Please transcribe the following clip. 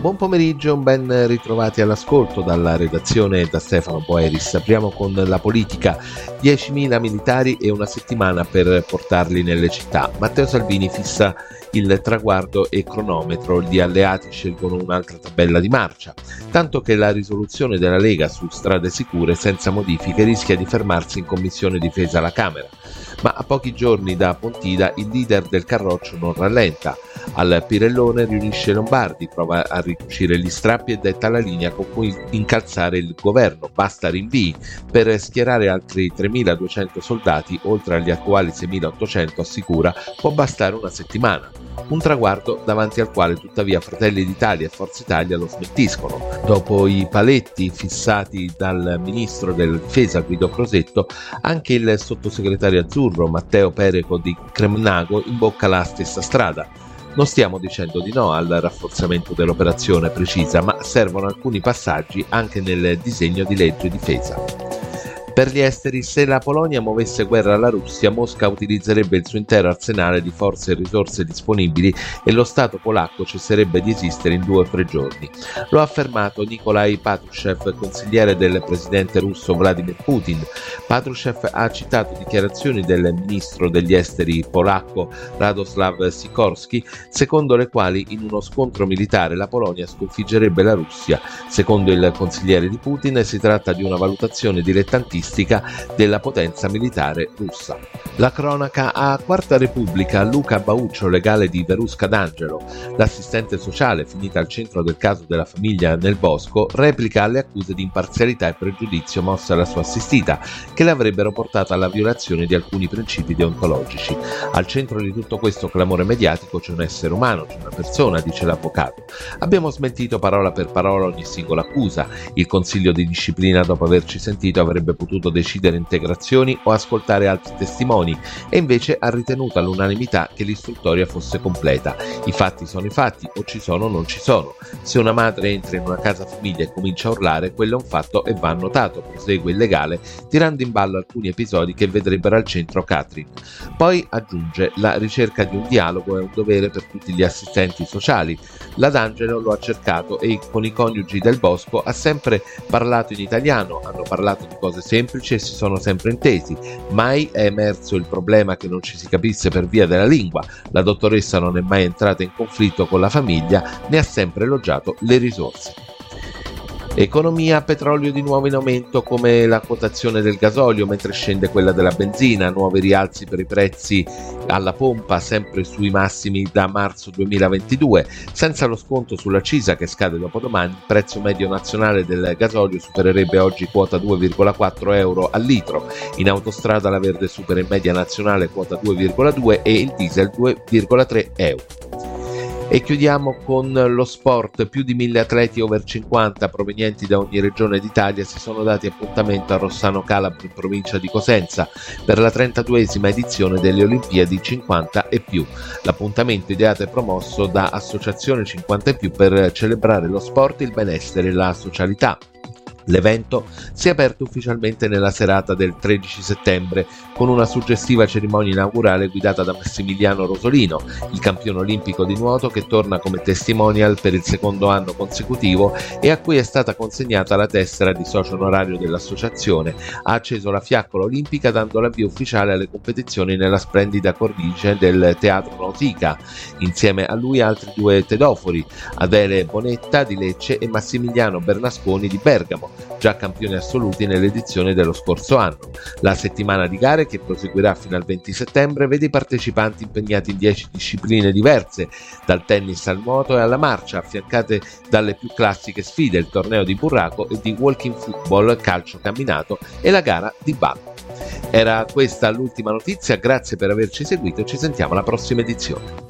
Buon pomeriggio, ben ritrovati all'ascolto dalla redazione da Stefano Boeris. Apriamo con la politica. 10.000 militari e una settimana per portarli nelle città. Matteo Salvini fissa il traguardo e cronometro, gli alleati scelgono un'altra tabella di marcia, tanto che la risoluzione della Lega su strade sicure senza modifiche rischia di fermarsi in Commissione Difesa alla Camera. Ma a pochi giorni da Pontida il leader del Carroccio non rallenta. Al Pirellone riunisce Lombardi, prova a ricucire gli strappi e detta la linea con cui incalzare il governo. Basta rinvii. Per schierare altri 3.200 soldati, oltre agli attuali 6.800, assicura, può bastare una settimana. Un traguardo davanti al quale tuttavia Fratelli d'Italia e Forza Italia lo smentiscono. Dopo i paletti fissati dal ministro della difesa Guido Crosetto, anche il sottosegretario azzurro Matteo Perego di Cremnago imbocca la stessa strada. Non stiamo dicendo di no al rafforzamento dell'operazione precisa, ma servono alcuni passaggi anche nel disegno di legge difesa. Per gli esteri, se la Polonia muovesse guerra alla Russia, Mosca utilizzerebbe il suo intero arsenale di forze e risorse disponibili e lo Stato polacco cesserebbe di esistere in 2 o 3 giorni. Lo ha affermato Nikolai Patrushev, consigliere del presidente russo Vladimir Putin. Patrushev ha citato dichiarazioni del ministro degli esteri polacco Radoslav Sikorski, secondo le quali in uno scontro militare la Polonia sconfiggerebbe la Russia. Secondo il consigliere di Putin si tratta di una valutazione dilettantistica della potenza militare russa. La cronaca a Quarta Repubblica. Luca Bauccio, legale di Verusca D'Angelo, l'assistente sociale finita al centro del caso della famiglia nel bosco, replica alle accuse di imparzialità e pregiudizio mosse alla sua assistita, che le avrebbero portato alla violazione di alcuni principi deontologici. Al centro di tutto questo clamore mediatico c'è un essere umano, c'è una persona, dice l'avvocato. Abbiamo smentito parola per parola ogni singola accusa. Il Consiglio di disciplina, dopo averci sentito, avrebbe potuto decidere integrazioni o ascoltare altri testimoni, e invece ha ritenuto all'unanimità che l'istruttoria fosse completa. I fatti sono i fatti, o ci sono o non ci sono. Se una madre entra in una casa famiglia e comincia a urlare, quello è un fatto e va annotato, prosegue il legale, tirando in ballo alcuni episodi che vedrebbero al centro Katrin. Poi aggiunge: la ricerca di un dialogo è un dovere per tutti gli assistenti sociali. La D'Angelo lo ha cercato e con i coniugi del Bosco ha sempre parlato in italiano, hanno parlato di cose semplici e si sono sempre intesi. Mai è emerso il problema che non ci si capisse per via della lingua. La dottoressa non è mai entrata in conflitto con la famiglia, ne ha sempre elogiato le risorse. Economia. Petrolio di nuovo in aumento, come la quotazione del gasolio, mentre scende quella della benzina. Nuovi rialzi per i prezzi alla pompa, sempre sui massimi da marzo 2022. Senza lo sconto sulla accisa che scade dopodomani, il prezzo medio nazionale del gasolio supererebbe oggi quota 2,4 euro al litro. In autostrada la verde supera in media nazionale quota 2,2 e il diesel 2,3 euro. E chiudiamo con lo sport. Più di 1.000 atleti over 50 provenienti da ogni regione d'Italia si sono dati appuntamento a Rossano Calabro, in provincia di Cosenza, per la 32esima edizione delle Olimpiadi 50 e più. L'appuntamento ideato e promosso da Associazione 50 e più per celebrare lo sport, il benessere e la socialità. L'evento si è aperto ufficialmente nella serata del 13 settembre con una suggestiva cerimonia inaugurale guidata da Massimiliano Rosolino, il campione olimpico di nuoto che torna come testimonial per il 2º anno consecutivo e a cui è stata consegnata la tessera di socio onorario dell'associazione. Ha acceso la fiaccola olimpica dando l'avvio ufficiale alle competizioni nella splendida cornice del Teatro Nausicaa. Insieme a lui altri 2 tedofori, Adele Bonetta di Lecce e Massimiliano Bernasconi di Bergamo, già campioni assoluti nell'edizione dello scorso anno. La settimana di gare, che proseguirà fino al 20 settembre, vede i partecipanti impegnati in 10 discipline diverse, dal tennis al nuoto e alla marcia, affiancate dalle più classiche sfide, il torneo di burraco e di walking football, calcio camminato e la gara di ballo. Era questa l'ultima notizia, grazie per averci seguito e ci sentiamo alla prossima edizione.